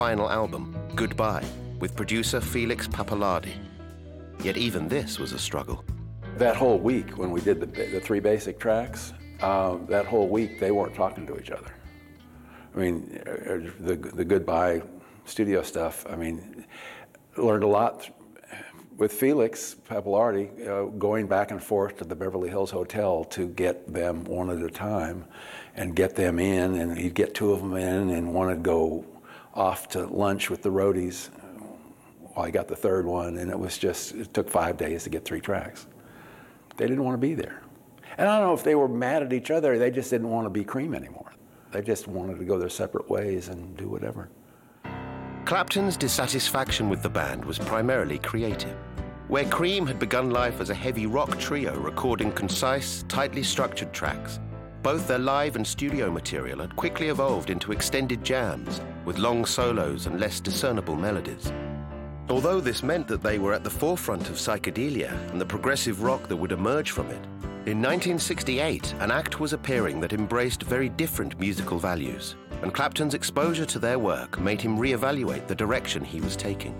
final album, Goodbye, with producer Felix Pappalardi. Yet even this was a struggle. That whole week when we did the three basic tracks, that whole week they weren't talking to each other. I mean, the Goodbye studio stuff, I mean, learned a lot with Felix Pappalardi, going back and forth to the Beverly Hills Hotel to get them one at a time and get them in, and he'd get two of them in, and one would go off to lunch with the roadies while he got the third one, and it took 5 days to get 3 tracks. They didn't want to be there. And I don't know if they were mad at each other, they just didn't want to be Cream anymore. They just wanted to go their separate ways and do whatever. Clapton's dissatisfaction with the band was primarily creative. Where Cream had begun life as a heavy rock trio recording concise, tightly structured tracks, both their live and studio material had quickly evolved into extended jams with long solos and less discernible melodies. Although this meant that they were at the forefront of psychedelia and the progressive rock that would emerge from it, in 1968, an act was appearing that embraced very different musical values, and Clapton's exposure to their work made him reevaluate the direction he was taking.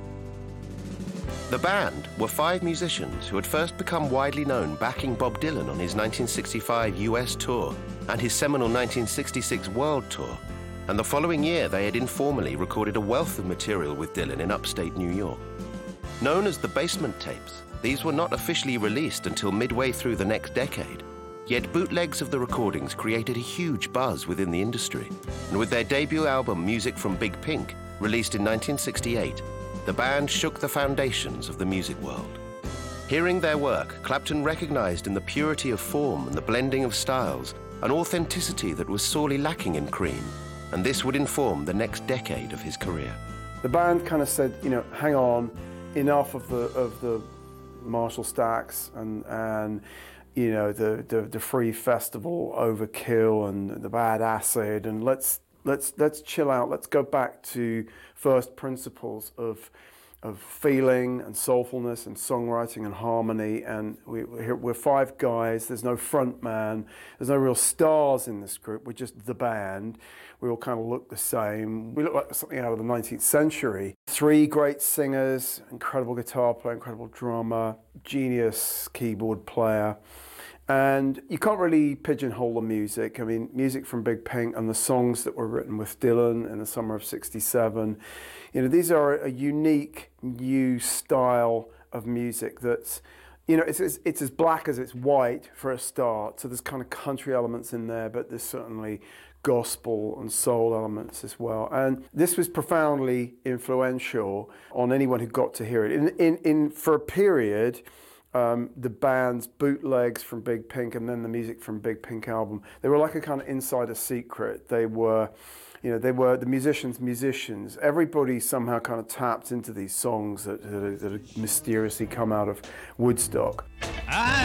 The band were 5 musicians who had first become widely known backing Bob Dylan on his 1965 US tour and his seminal 1966 world tour, and the following year they had informally recorded a wealth of material with Dylan in upstate New York. Known as the Basement Tapes, these were not officially released until midway through the next decade, yet bootlegs of the recordings created a huge buzz within the industry, and with their debut album Music from Big Pink, released in 1968, the band shook the foundations of the music world. Hearing their work, Clapton recognized in the purity of form and the blending of styles an authenticity that was sorely lacking in Cream, and this would inform the next decade of his career. The band kind of said, hang on, enough of the Marshall Stacks and the Free Festival overkill and the bad acid, and let's chill out. Let's go back to first principles of feeling and soulfulness and songwriting and harmony. And we're 5 guys. There's no front man. There's no real stars in this group. We're just the band. We all kind of look the same. We look like something out of the 19th century. 3 great singers, incredible guitar player, incredible drummer, genius keyboard player. And you can't really pigeonhole the music. I mean, Music from Big Pink and the songs that were written with Dylan in the summer of '67, these are a unique new style of music that's, it's as black as it's white for a start. So there's kind of country elements in there, but there's certainly gospel and soul elements as well. And this was profoundly influential on anyone who got to hear it. For a period, the band's bootlegs from Big Pink and then the Music from Big Pink album, they were like a kind of insider secret. They were the musicians. Everybody somehow kind of tapped into these songs that had mysteriously come out of Woodstock.